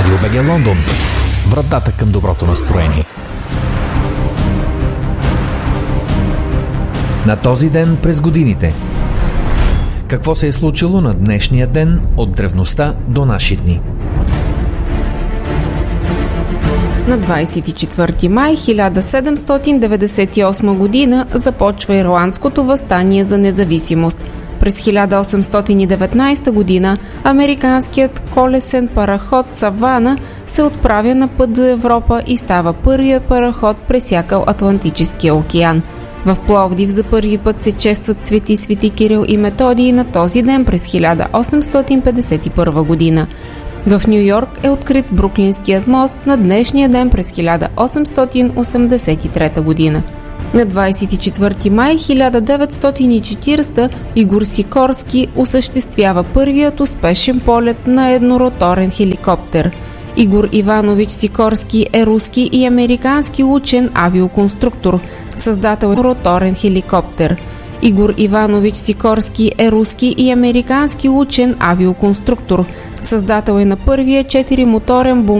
Радио БГ Лондон. Вратата към доброто настроение. На този ден през годините. Какво се е случило на днешния ден от древността до наши дни? На 24 май 1798 година започва Ирландското въстание за независимост. През 1819 година американският колесен параход Савана се отправя на път за Европа и става първият параход, пресякал Атлантическия океан. В Пловдив за първи път се честват свети Кирил и Методий на този ден през 1851 година. В Ню Йорк е открит Бруклинският мост на днешния ден през 1883 година. На 24 май 1940 Игор Сикорски осъществява първият успешен полет на еднороторен хеликоптер. Игор Иванович Сикорски е руски и американски учен авиоконструктор, създател на роторен хеликоптер. Игор Иванович Сикорски е руски и американски учен авиоконструктор, създател е на първия 4-моторен